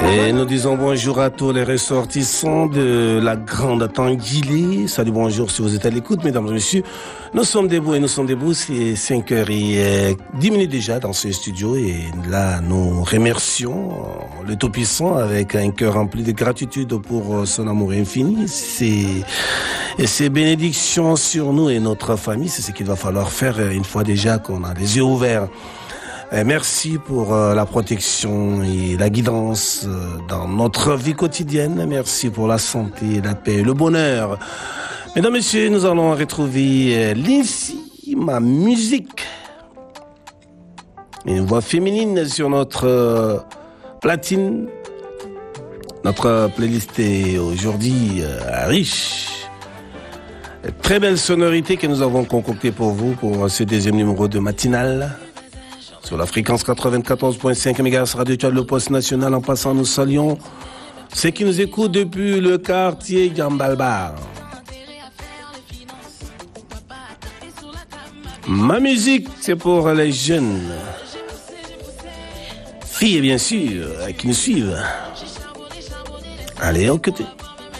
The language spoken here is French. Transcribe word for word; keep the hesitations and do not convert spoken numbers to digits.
Et nous disons bonjour à tous les ressortissants de la grande Tanguilé. Salut, bonjour si vous êtes à l'écoute, mesdames et messieurs. Nous sommes debout et nous sommes debout. C'est cinq heures dix minutes déjà dans ce studio. Et là, nous remercions le Tout-Puissant avec un cœur rempli de gratitude pour son amour infini. C'est, et ses bénédictions sur nous et notre famille. C'est ce qu'il va falloir faire une fois déjà qu'on a les yeux ouverts. Merci pour la protection et la guidance dans notre vie quotidienne. Merci pour la santé, la paix, le bonheur. Mesdames, Messieurs, nous allons retrouver Lindsay, ma musique. Une voix féminine sur notre platine. Notre playlist est aujourd'hui riche. Très belle sonorité que nous avons concoctée pour vous pour ce deuxième numéro de matinale. Sur la fréquence quatre-vingt-quatorze virgule cinq mégahertz Radio Tchad, le poste national. En passant, nous saluons ceux qui nous écoutent depuis le quartier Gambalbar. Ma musique, c'est pour les jeunes filles, bien sûr, qui nous suivent. Allez, on côté.